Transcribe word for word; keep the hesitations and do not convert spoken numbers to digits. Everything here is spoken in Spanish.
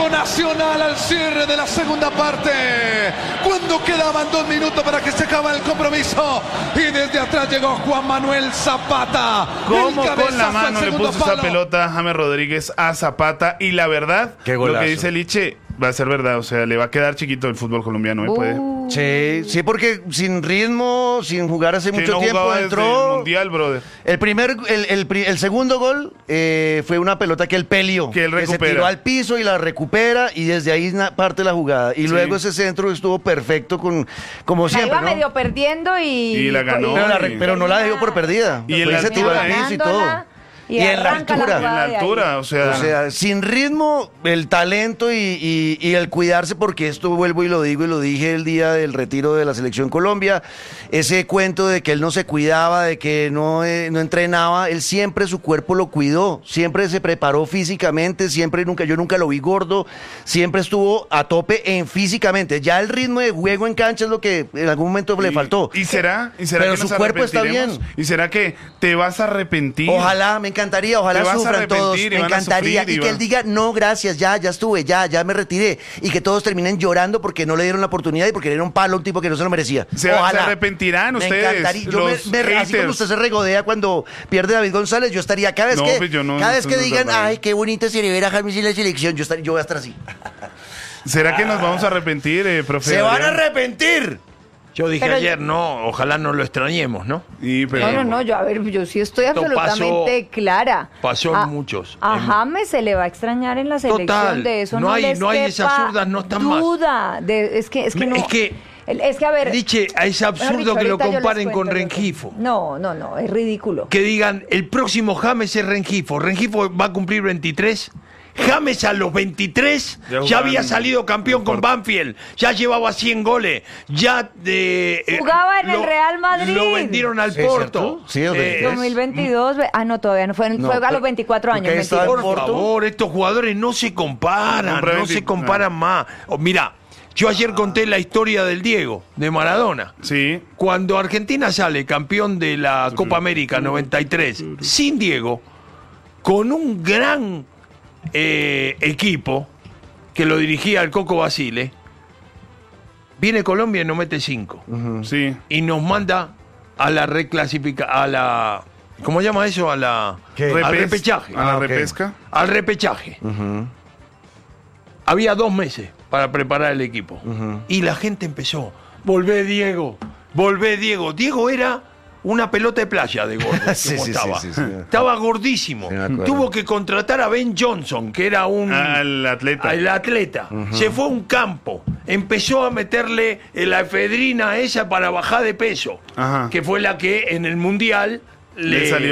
Atlético Nacional al cierre de la segunda parte, cuando quedaban dos minutos para que se acabara el compromiso, y desde atrás llegó Juan Manuel Zapata. ¿Cómo con la mano le puso palo. Esa pelota a James Rodríguez a Zapata? Y la verdad, lo que dice Liche va a ser verdad, o sea, le va a quedar chiquito el fútbol colombiano, ¿eh? Uh. Puede. Sí, sí, porque sin ritmo, sin jugar hace sí, mucho no tiempo, entró. El mundial, brother. El primer, el, el, el segundo gol eh, fue una pelota que él peleó, que, él que se tiró al piso y la recupera, y desde ahí parte la jugada. Y sí. luego ese centro estuvo perfecto, con como siempre. La iba ¿no? medio perdiendo y. Y la ganó. Pero, la, y... pero no la dejó por perdida. Y él se tiró al piso y todo. Y, y en la altura, la en la altura, o sea, o sea, sin ritmo, el talento y, y, y el cuidarse, porque esto vuelvo y lo digo y lo dije el día del retiro de la Selección Colombia, ese cuento de que él no se cuidaba, de que no, eh, no entrenaba, él siempre su cuerpo lo cuidó, siempre se preparó físicamente, siempre nunca, yo nunca lo vi gordo, siempre estuvo a tope en físicamente, ya el ritmo de juego en cancha es lo que en algún momento y, le faltó. ¿Y será? ¿Y será Pero que su nos cuerpo está bien. ¿Y será que te vas a arrepentir? Ojalá, me encantaría, ojalá sufran todos, me encantaría, sufrir, y, y que él diga, no, gracias, ya, ya estuve, ya, ya me retiré, y que todos terminen llorando porque no le dieron la oportunidad y porque le dieron palo a un tipo que no se lo merecía. Se, ojalá. se arrepentirán ustedes. Me encantaría, yo me, me, así como usted se regodea cuando pierde David González, yo estaría, cada vez no, que, pues no, cada vez que no digan, no ay, qué bonito sería ver a James en la selección, yo, estaría, yo voy a estar así. ¿Será que nos vamos a arrepentir, eh, profe? ¡Se van a arrepentir! Yo dije pero ayer, yo... no, ojalá no lo extrañemos, ¿no? Sí, pero... No, no, no, yo, a ver, yo sí estoy absolutamente pasó, clara. Pasó a, en muchos. A en... James se le va a extrañar en la selección. Total, de eso. No, no hay, les no hay esas zurdas, no están más. Duda. De, es que, es que no. Es que, es que a ver. Diche, es absurdo dicho, que lo comparen con Rengifo. No, no, no, es ridículo. Que digan, el próximo James es Rengifo. Rengifo va a cumplir veintitrés. James a los veintitrés ya, ya había salido campeón con Banfield, ya llevaba cien goles, ya de, eh, jugaba en lo, el Real Madrid. Lo vendieron al ¿Sí, Porto. Sí, eh, dos mil veintidós. Ah, no, todavía no fue, no, fue a los veinticuatro años. Por favor, estos jugadores no se comparan, no, no se comparan no. más. Oh, mira, yo ayer conté la historia del Diego, de Maradona. Sí. Cuando Argentina sale campeón de la Copa América noventa y tres, sin Diego, con un gran Eh, equipo que lo dirigía el Coco Basile, viene Colombia y nos mete cinco. Uh-huh. Sí. Y nos manda a la reclasifica, a la, ¿cómo se llama eso? A la Repes, al repechaje. A la ah, repesca. Okay. Al repechaje. Uh-huh. Había dos meses para preparar el equipo. Uh-huh. Y la gente empezó, volvé Diego, volvé Diego. Diego era una pelota de playa de gordo, sí, como sí, estaba. sí, sí, sí. Estaba gordísimo. Sí, tuvo que contratar a Ben Johnson, que era un... Al atleta. Al atleta. Uh-huh. Se fue a un campo. Empezó a meterle la efedrina esa para bajar de peso. Ajá. Que fue la que en el Mundial le, le salió.